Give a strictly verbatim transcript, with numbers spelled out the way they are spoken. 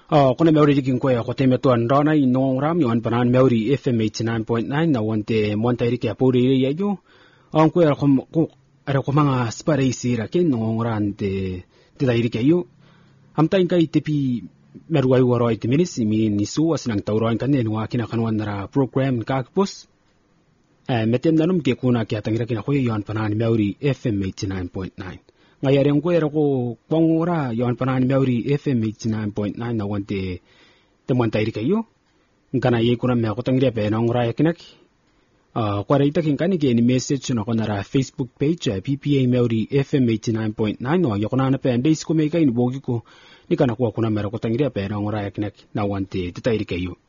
Oh, kuna meuri dikin ko ya ko teme to andona inong ram yon panan meuri F M eighty-nine point nine na wante monta iri ke apuri ya yo. On ko ya ko ko ara ko mga spare sira ken nong ran de de iri ke yo. Amta inkai tepi meruai waro ite minis mi nisu asinang tauroin kanen wa kina kanwan na program kakpos. Eh metem nanum ke kuna ke atangira kina ko yon panan meuri F M eighty-nine point nine. Ngayari ko era ko pangora yon panan meuri F M eighty-nine point nine na wante temuan tairi kayo ngana ye kuna me ko tangira pe na ngora yakinak ah kwara ita kin kani ke ni message na ko na Facebook page P P A meuri F M eighty-nine point nine no yokona na pe ndais ko me kai ni bogi ko ni kana ko kuna me ko tangira pe na ngora yakinak na wante tairi kayo